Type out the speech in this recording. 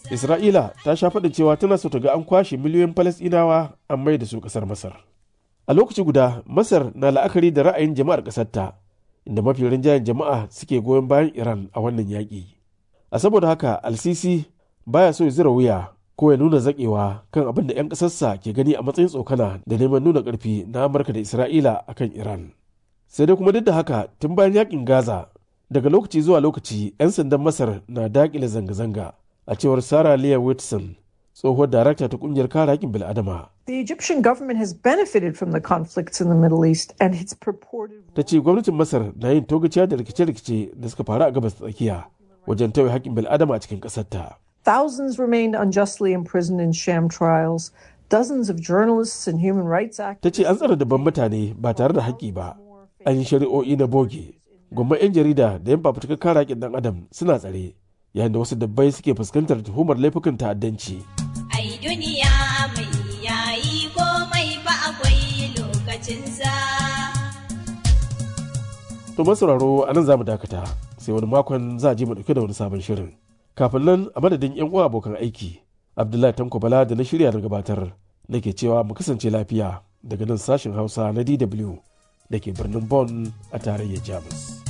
Isra'ila ta sha faɗin cewa tana so ta ga an kwashe miliyoyin Falasɗinawa an mai da su ƙasar Masar. A lokaci guda, Masar na la'akari da ra'ayin jama'ar ƙasarta, inda mafi rinjayen jama'a suke goyon bayan Iran a wannan yaƙi. A saboda haka, Al-Sisi baya so ya zira wuya ko ya nuna zaƙewa kan abin da 'yan ƙasarsa ke gani a matsayin tsokana da neman nuna ƙarfi na Amurka da Isra'ila a kan Iran. Sai dai kuma duk da haka, tun bayan yaƙin Gaza, daga lokaci zuwa lokaci 'yan sandan Masar na daƙile zanga-zanga, a cewar Sarah Leah Whitson, tsohuwar darakta ta kungiyar kare haƙƙin bil'adama. The Egyptian government has benefited from the conflicts in the Middle East and its purported. Ta ce gwamnatin Masar na yin togaciya da rikice-rikice da suka faru a gabas ta tsakiya wajen tauye haƙƙin bil'adama a cikin ƙasarta. Thousands remained unjustly imprisoned in sham trials. Dozens of journalists and human rights activists. Ta ce an tsare dabban mutane ba tare da haƙƙi ba. An yi shari'o'i na boge. Gwamman 'yan jarida da 'yan fafutukar kare haƙƙin ɗan adam suna tsare, yayin da wasu dabbai suke fuskantar tuhumar laifukan ta'addanci. Ai duniya mai yayi komai fa akwai lokacinsa. To masauraro a nan za mu dakata, sai wani makon za a je mu ɗauke da wani sabon shirin. Kafin nan a madadin 'yan uwa abokan aiki, Abdullahi Tanko Bala da na shirya da gabatar, nake cewa mu kasance lafiya daga nan sashen Hausa na DW da ke birnin Bonn a tarayyar Jamus.